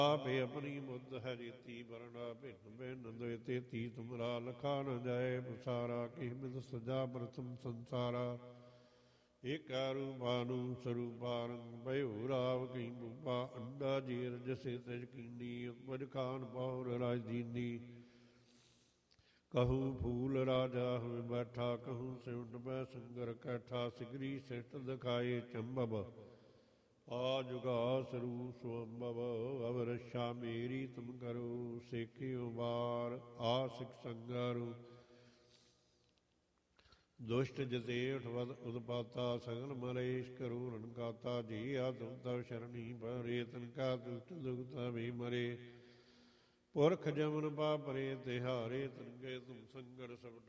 ਆਪੇ ਆਪਣੀ ਬੁੱਧ ਹੈ ਰੀਤੀ ਵਰਣਾ ਭਿੰਨ ਭਿੰਨ ਦੋਇ ਤੇਤੀ ਤੁਮਰਾ ਲਖਾ ਨ ਜਾਏ ਬਸਾਰਾ ਕਿਹ ਮਿਦ ਸਜਾ ਪ੍ਰਥਮ ਸੰਸਾਰਾ ਏਕਾ ਰੂਪਾਨੂ ਸਰੂਪਾਰੰ ਭਇਓ ਰਾਵ ਕਈ ਬੂਪਾ ਅੰਡਾ ਜੀਰ ਜਸੇ ਤਜ ਕੀਨੀ ਉਪਜ ਖਾਨ ਪੌਰ ਰਾਜਦੀਨੀ ਕਹੂੰ ਫੂਲ ਰਾਜਾ ਹੋਇ ਬੈਠਾ ਕਹੂੰ ਸਿਉਂਟ ਬੈ ਸੰਗਰ ਕੈਠਾ ਸਿਗਰੀ ਸਿੱਟ ਦਿਖਾਏ ਚੰਬਬ ਆ ਜੁਗਾ ਸਰੂ ਸੁਅੰਬਵ ਅਵ ਰਛਾ ਮੇਰੀ ਤੁਮ ਕਰੋ ਸੇਖਿਓ ਵਾਰ ਆ ਸਿਖ ਸੰਗਾਰੂ ਦੁਸ਼ਟ ਜਤੇਠ ਵਦ ਉਦਪਾਤਾ ਸਗਲ ਮਲੇਸ਼ ਕਰੂਰਨ ਕਾਤਾ ਜੀ ਆਤਮ ਤਵ ਸ਼ਰਣੀ ਭਰੇ ਤਨ ਕਾ ਦੁਸ਼ਟ ਦੁਖਤਾ ਵੀ ਮਰੇ ਪੁਰਖ ਜਮਨ ਪਾਪਰੇ ਤਿਹਾਰੇ ਤਨ ਗਏ ਤੁਮ ਸੰਗਰ ਸਭ